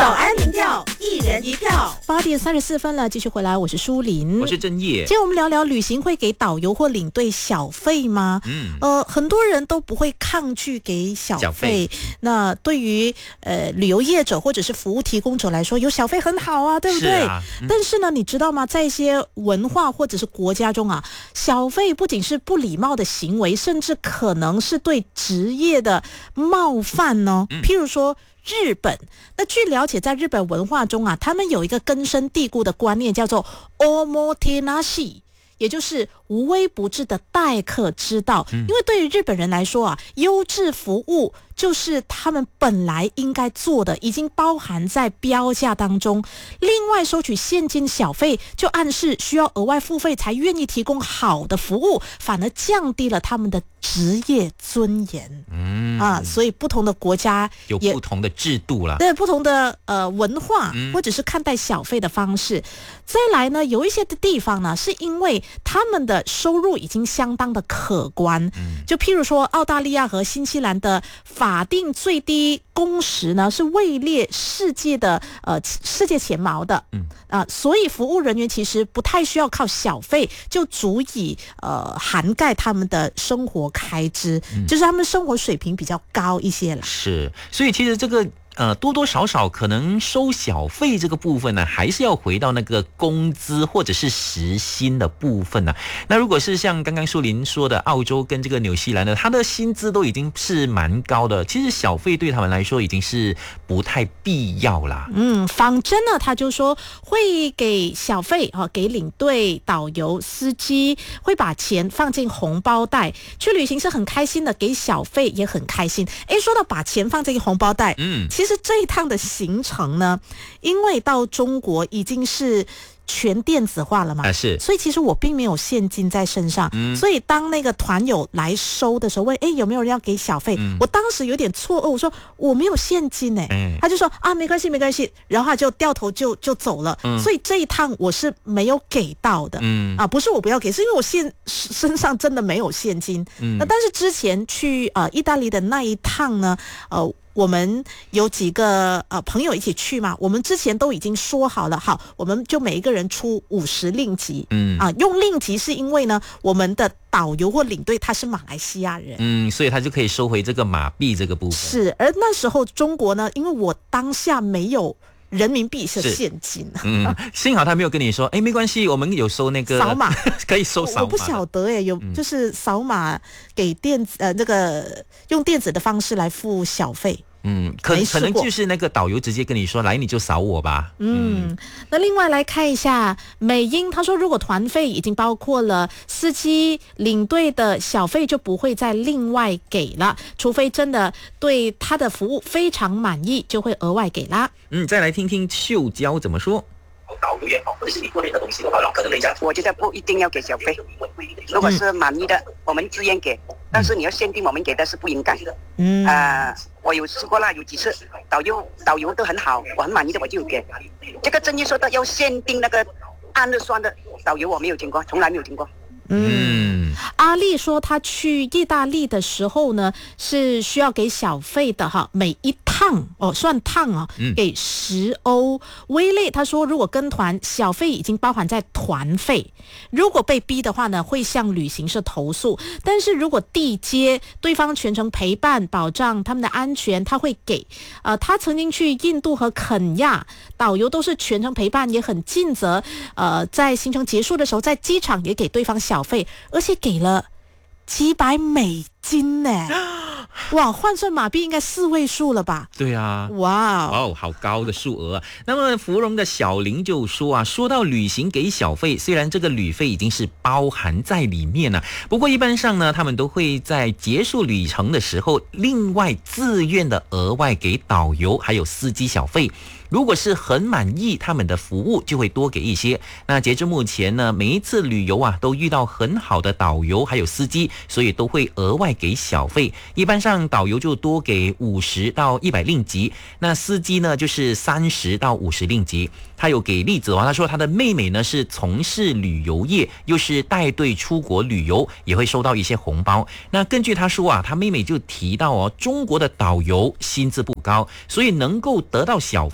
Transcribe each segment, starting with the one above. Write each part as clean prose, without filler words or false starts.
早安民调，一人一票。 8点34分了，继续回来，我是舒琳， 我是正业。 今天我们聊聊旅行会给导游或领队小费吗？很多人都不会抗拒给小费。那对于旅游业者或者是服务提供者来说，有小费很好啊，对不对？但是呢，你知道吗？在一些文化或者是国家中啊，小费不仅是不礼貌的行为，甚至可能是对职业的冒犯呢。譬如说日本，那据了解，在日本文化中啊，他们有一个根深蒂固的观念，叫做 omotenashi， 也就是无微不至的待客之道。因为对于日本人来说啊，优质服务就是他们本来应该做的，已经包含在标价当中。另外收取现金小费，就暗示需要额外付费才愿意提供好的服务，反而降低了他们的职业尊严。所以不同的国家有不同的制度啦， 对，不同的文化或者是看待小费的方式。再来呢，有一些的地方呢，是因为他们的收入已经相当的可观。就譬如说澳大利亚和新西兰的法定最低工时呢，是位列世界前茅的。所以服务人员其实不太需要靠小费就足以涵盖他们的生活开支，就是他们生活水平比较高一些了。 是，所以其实这个多多少少可能收小费这个部分呢，还是要回到那个工资或者是时薪的部分呢。那如果是像刚刚舒琳说的，澳洲跟这个纽西兰呢，他的薪资都已经是蛮高的，其实小费对他们来说已经是不太必要啦。 仿真呢，他就说会给小费给领队、导游、司机，会把钱放进红包袋。去旅行是很开心的，给小费也很开心。说到把钱放进红包袋，其实这一趟的行程呢，因为到中国已经是全电子化了嘛， 是， 所以其实我并没有现金在身上。所以当那个团友来收的时候，问有没有人要给小费，我当时有点错愕，我说我没有现金他就说没关系没关系，然后他就掉头就走了。所以这一趟我是没有给到的。不是我不要给，是因为我身上真的没有现金。但是之前去意大利的那一趟呢，我们有几个朋友一起去嘛，我们之前都已经说好了，好，我们就每一个人出50令吉。用令吉是因为呢，我们的导游或领队他是马来西亚人， 所以他就可以收回这个马币这个部分。 是，而那时候中国呢，因为我当下没有人民币是现金。 幸好他没有跟你说，没关系，我们有收那个扫码， 可以收扫码。 我不晓得有就是扫码给电子那个用电子的方式来付小费。 可能就是那个导游直接跟你说，来你就扫我吧。 那另外来看一下美英，他说如果团费已经包括了司机领队的小费，就不会再另外给了，除非真的对他的服务非常满意，就会额外给啦。 再来听听秀娇怎么说。 导游也好，或者是你个人的东西的话，可能我觉得不一定要给小费。如果是满意的，我们自愿给，但是你要限定我们给的是不应该的。我有试过啦，有几次导游都很好，我很满意的我就有给。这个正义说的要限定那个按日算的导游，我没有听过，从来没有听过。 阿丽说他去意大利的时候呢，是需要给小费的哈，每一趟算趟给10欧。威类他说如果跟团小费已经包含在团费，如果被逼的话呢，会向旅行社投诉，但是如果地接对方全程陪伴，保障他们的安全，他会给。他曾经去印度和肯亚，导游都是全程陪伴，也很尽责。在行程结束的时候，在机场也给对方小费，而且给了几百美金呢。哇，换算马币应该4位数了吧？ 对啊， 哇好高的数额啊！那么芙蓉的小林就说说到旅行给小费，虽然这个旅费已经是包含在里面了，不过一般上呢，他们都会在结束旅程的时候，另外自愿的额外给导游还有司机小费。如果是很满意他们的服务，就会多给一些。那截至目前呢，每一次旅游都遇到很好的导游还有司机，所以都会额外给小费。一般上导游就多给50到100令吉，那司机呢就是30到50令吉。他有给例子他说他的妹妹呢是从事旅游业，又是带队出国旅游，也会收到一些红包。那根据他说他妹妹就提到中国的导游薪资不高，所以能够得到小费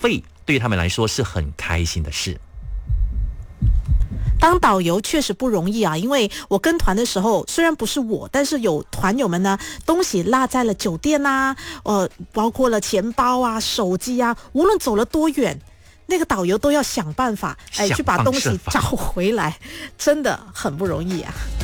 对他们来说是很开心的事。 当导游确实不容易啊，因为我跟团的时候，虽然不是我，但是有团友们呢，东西落在了酒店啊，包括了钱包啊、手机啊，无论走了多远，那个导游都要想办法，去把东西找回来，真的很不容易啊。